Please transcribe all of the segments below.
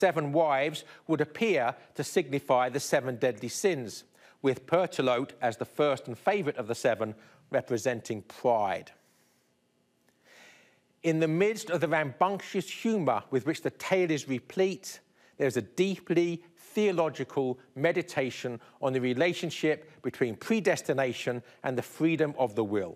7 wives would appear to signify the 7 deadly sins, with Pertolote as the first and favourite of the 7, representing pride. In the midst of the rambunctious humour with which the tale is replete, there is a deeply theological meditation on the relationship between predestination and the freedom of the will.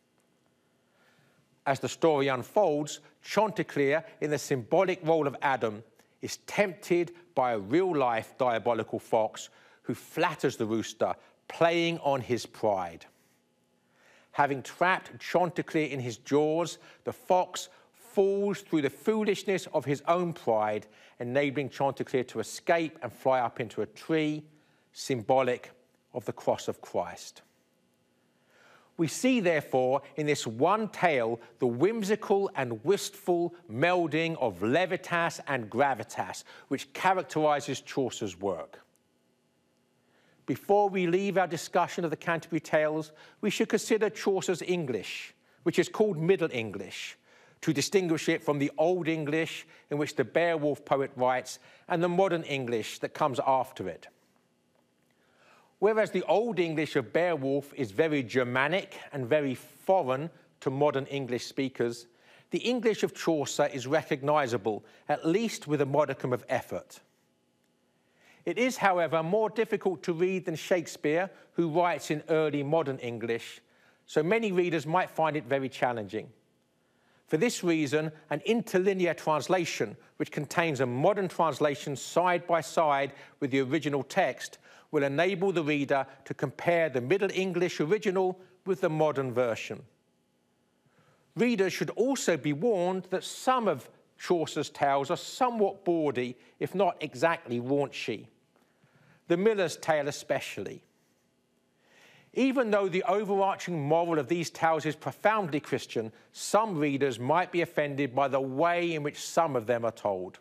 As the story unfolds, Chanticleer, in the symbolic role of Adam, is tempted by a real-life diabolical fox who flatters the rooster, playing on his pride. Having trapped Chanticleer in his jaws, the fox falls through the foolishness of his own pride, enabling Chanticleer to escape and fly up into a tree, symbolic of the cross of Christ. We see, therefore, in this one tale, the whimsical and wistful melding of levitas and gravitas, which characterises Chaucer's work. Before we leave our discussion of the Canterbury Tales, we should consider Chaucer's English, which is called Middle English, to distinguish it from the Old English in which the Beowulf poet writes, and the modern English that comes after it. Whereas the Old English of Beowulf is very Germanic and very foreign to modern English speakers, the English of Chaucer is recognisable, at least with a modicum of effort. It is, however, more difficult to read than Shakespeare, who writes in early modern English, so many readers might find it very challenging. For this reason, an interlinear translation, which contains a modern translation side by side with the original text, will enable the reader to compare the Middle English original with the modern version. Readers should also be warned that some of Chaucer's tales are somewhat bawdy, if not exactly raunchy. The Miller's Tale especially. Even though the overarching moral of these tales is profoundly Christian, some readers might be offended by the way in which some of them are told.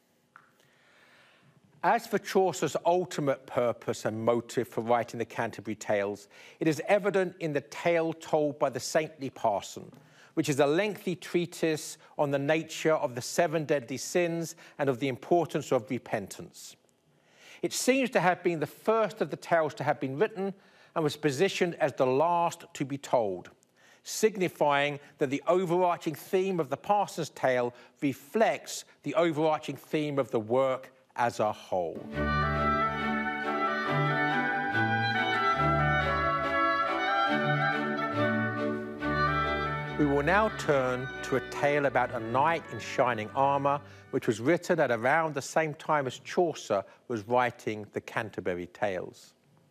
As for Chaucer's ultimate purpose and motive for writing the Canterbury Tales, it is evident in the tale told by the saintly parson, which is a lengthy treatise on the nature of the 7 deadly sins and of the importance of repentance. It seems to have been the first of the tales to have been written and was positioned as the last to be told, signifying that the overarching theme of the parson's tale reflects the overarching theme of the work as a whole. We will now turn to a tale about a knight in shining armour, which was written at around the same time as Chaucer was writing the Canterbury Tales.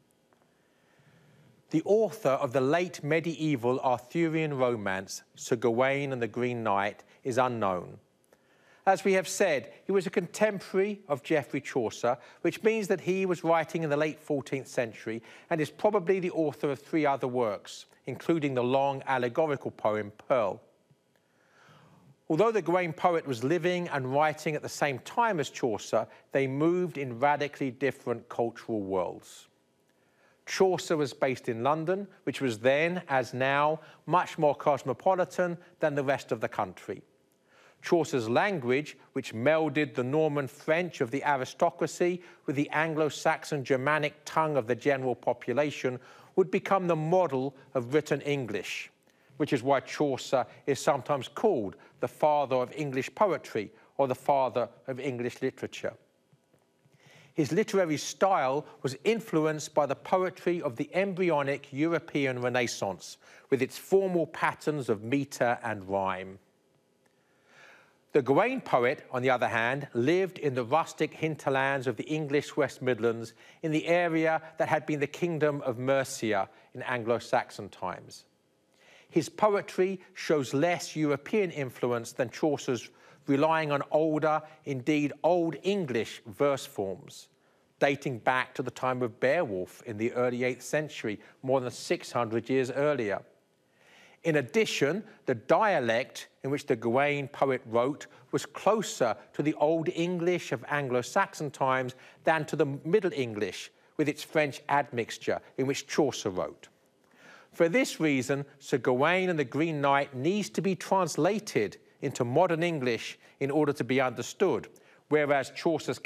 The author of the late medieval Arthurian romance, Sir Gawain and the Green Knight, is unknown. As we have said, he was a contemporary of Geoffrey Chaucer, which means that he was writing in the late 14th century and is probably the author of 3 other works, including the long allegorical poem Pearl. Although the Gawain poet was living and writing at the same time as Chaucer, they moved in radically different cultural worlds. Chaucer was based in London, which was then, as now, much more cosmopolitan than the rest of the country. Chaucer's language, which melded the Norman French of the aristocracy with the Anglo-Saxon Germanic tongue of the general population, would become the model of written English, which is why Chaucer is sometimes called the father of English poetry or the father of English literature. His literary style was influenced by the poetry of the embryonic European Renaissance, with its formal patterns of metre and rhyme. The Gawain poet, on the other hand, lived in the rustic hinterlands of the English West Midlands in the area that had been the kingdom of Mercia in Anglo-Saxon times. His poetry shows less European influence than Chaucer's, relying on older, indeed Old English verse forms, dating back to the time of Beowulf in the early 8th century, more than 600 years earlier. In addition, the dialect in which the Gawain poet wrote was closer to the Old English of Anglo-Saxon times than to the Middle English, with its French admixture in which Chaucer wrote. For this reason, Sir Gawain and the Green Knight needs to be translated into modern English in order to be understood, whereas Chaucer's